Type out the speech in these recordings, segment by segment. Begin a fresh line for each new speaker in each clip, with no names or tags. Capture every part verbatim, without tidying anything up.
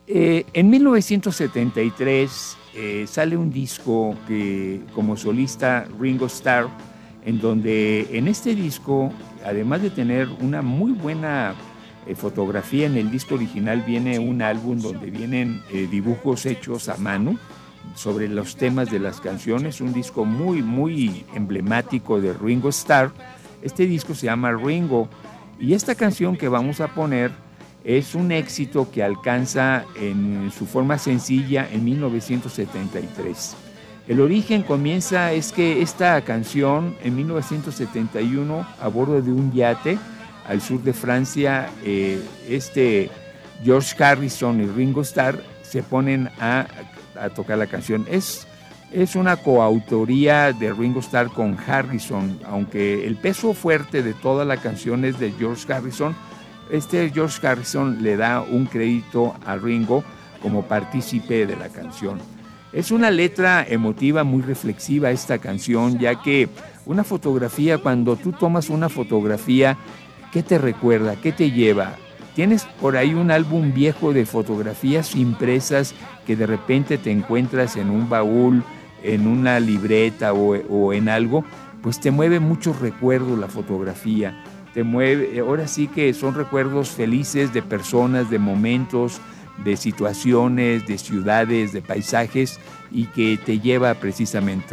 Eh, en mil novecientos setenta y tres eh, sale un disco que, como solista Ringo Starr, en donde en este disco, además de tener una muy buena eh, fotografía, en el disco original viene un álbum donde vienen eh, dibujos hechos a mano sobre los temas de las canciones, un disco muy, muy emblemático de Ringo Starr. Este disco se llama Ringo, y esta canción que vamos a poner es un éxito que alcanza en su forma sencilla en mil novecientos setenta y tres. El origen comienza es que esta canción en mil novecientos setenta y uno, a bordo de un yate al sur de Francia, eh, este George Harrison y Ringo Starr se ponen a, a tocar la canción. Es, es una coautoría de Ringo Starr con Harrison, aunque el peso fuerte de toda la canción es de George Harrison. Este George Harrison le da un crédito a Ringo como partícipe de la canción. Es una letra emotiva muy reflexiva esta canción, ya que una fotografía, cuando tú tomas una fotografía, ¿qué te recuerda? ¿Qué te lleva? Tienes por ahí un álbum viejo de fotografías impresas que de repente te encuentras en un baúl, en una libreta o, o en algo, pues te mueve muchos recuerdos la fotografía. Te mueve, ahora sí que son recuerdos felices de personas, de momentos, de situaciones, de ciudades, de paisajes, y que te lleva precisamente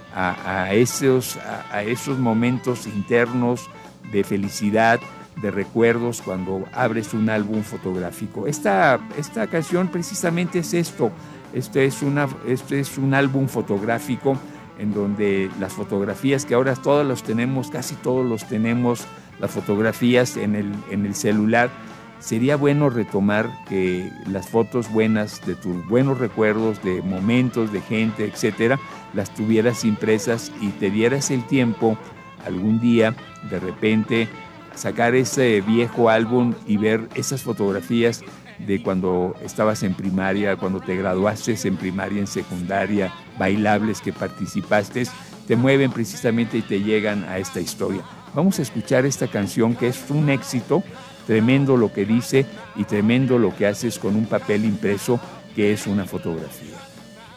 a, a, esos, a, a esos momentos internos de felicidad, de recuerdos cuando abres un álbum fotográfico. Esta, esta canción precisamente es esto, este es, una, este es un álbum fotográfico en donde las fotografías que ahora todos los tenemos, casi todos los tenemos, las fotografías en el, en el celular, sería bueno retomar que las fotos buenas de tus buenos recuerdos, de momentos, de gente, etcétera, las tuvieras impresas y te dieras el tiempo algún día, de repente, sacar ese viejo álbum y ver esas fotografías de cuando estabas en primaria, cuando te graduaste en primaria, en secundaria, bailables que participaste, te mueven precisamente y te llegan a esta historia. Vamos a escuchar esta canción que es un éxito, tremendo lo que dice y tremendo lo que haces con un papel impreso que es una fotografía.